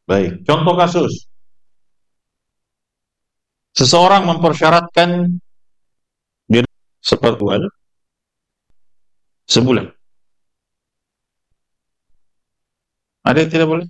Baik, contoh kasus. Seseorang mempersyaratkan dia seperluan sebulan. Ada yang tidak boleh?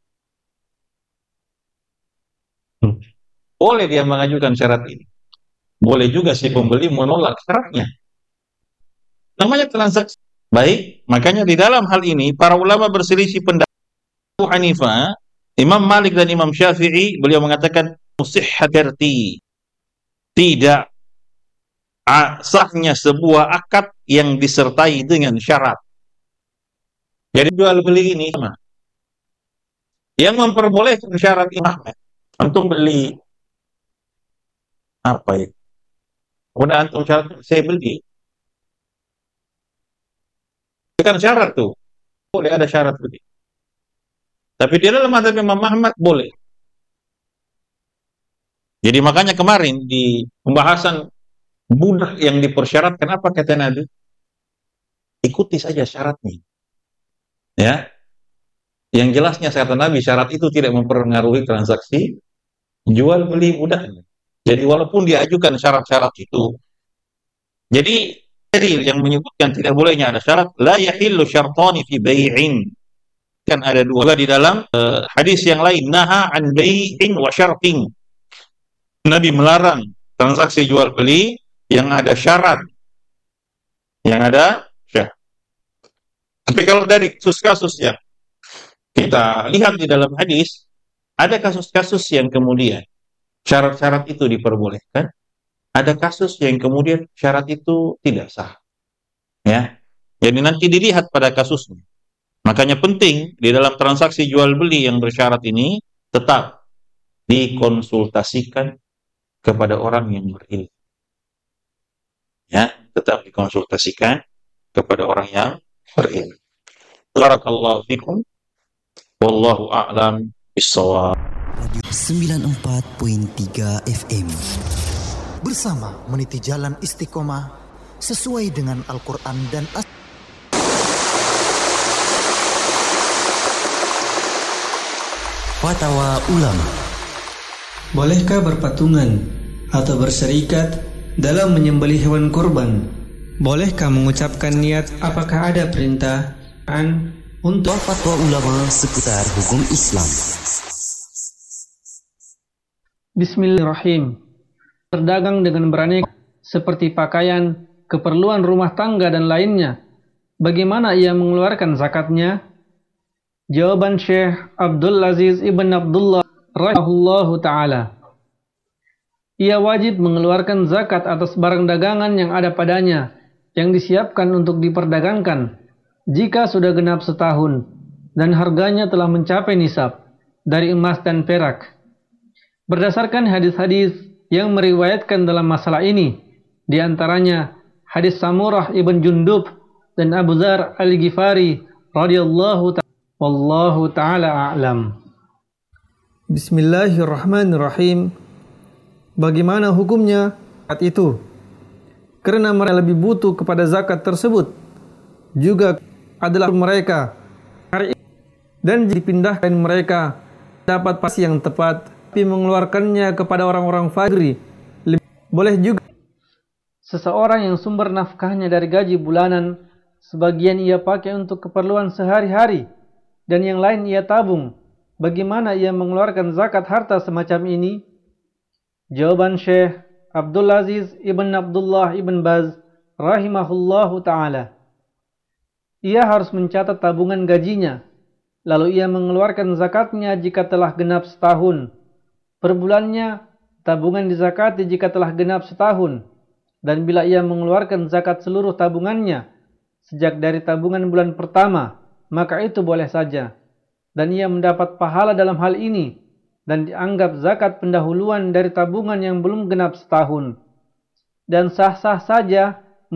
Boleh dia mengajukan syarat ini. Boleh juga si pembeli menolak syaratnya. Namanya transaksi. Baik, makanya di dalam hal ini para ulama berselisih pendapat. Abu Hanifah, Imam Malik dan Imam Syafi'i, beliau mengatakan musihhat syarti. Tidak sahnya sebuah akad yang disertai dengan syarat. Jadi jual beli ini sama. Yang memperbolehkan syarat ini untuk beli apa ya? Udah antum syarat saya beli. Bukan syarat tuh. Boleh ada syarat beli. Tapi di dalam mazhab Imam Ahmad boleh. Jadi makanya kemarin di pembahasan budak yang dipersyaratkan apa kata Nabi? Ikuti saja syaratnya. Ya. Yang jelasnya kata Nabi syarat itu tidak mempengaruhi transaksi jual beli budaknya. Jadi walaupun diajukan syarat-syarat itu, jadi yang menyebutkan tidak bolehnya ada syarat la yahillu syartani fi bai'in. Kan ada dua di dalam hadis yang lain naha an bai'in wa syartin. Nabi melarang transaksi jual beli yang ada syarat. Yang ada syarat. Tapi kalau dari kasus-kasus yang kita lihat di dalam hadis, ada kasus-kasus yang kemudian syarat-syarat itu diperbolehkan, ada kasus yang kemudian syarat itu tidak sah. Ya. Jadi nanti dilihat pada kasusnya. Makanya penting di dalam transaksi jual beli yang bersyarat ini tetap dikonsultasikan kepada orang yang berilmu. Ya, tetap dikonsultasikan kepada orang yang berilmu. Barakallahu fikum. Wallahu a'lam bissawab. 94.3 FM bersama meniti jalan istiqomah sesuai dengan Al-Quran dan Fatwa Ulama. Bolehkah berpatungan atau berserikat dalam menyembelih hewan kurban? Bolehkah mengucapkan niat? Apakah ada perintahan untuk fatwa ulama seputar hukum Islam? Bismillahirrahmanirrahim. Berdagang dengan beraneka seperti pakaian, keperluan rumah tangga dan lainnya. Bagaimana ia mengeluarkan zakatnya? Jawaban Syekh Abdul Aziz Ibn Abdullah rahimahullahu ta'ala. Ia wajib mengeluarkan zakat atas barang dagangan yang ada padanya, yang disiapkan untuk diperdagangkan, jika sudah genap setahun, dan harganya telah mencapai nisab, dari emas dan perak. Berdasarkan hadis-hadis yang meriwayatkan dalam masalah ini, di antaranya hadis Samurah ibn Jundub dan Abu Dzar al-Ghifari radhiyallahu ta'ala. Wallahu ta'ala a'lam. Bismillahirrahmanirrahim. Bagaimana hukumnya zakat itu? Karena mereka lebih butuh kepada zakat tersebut. Juga adalah mereka dan dipindahkan mereka dapat pasti yang tepat, tapi mengeluarkannya kepada orang-orang fakir. Boleh juga seseorang yang sumber nafkahnya dari gaji bulanan, sebagian ia pakai untuk keperluan sehari-hari, dan yang lain ia tabung. Bagaimana ia mengeluarkan zakat harta semacam ini? Jawaban Syekh Abdul Aziz Ibn Abdullah Ibn Baz rahimahullahu ta'ala. Ia harus mencatat tabungan gajinya, lalu ia mengeluarkan zakatnya jika telah genap setahun. Per bulannya, tabungan dizakati jika telah genap setahun. Dan bila ia mengeluarkan zakat seluruh tabungannya, sejak dari tabungan bulan pertama, maka itu boleh saja. Dan ia mendapat pahala dalam hal ini, dan dianggap zakat pendahuluan dari tabungan yang belum genap setahun. Dan sah-sah saja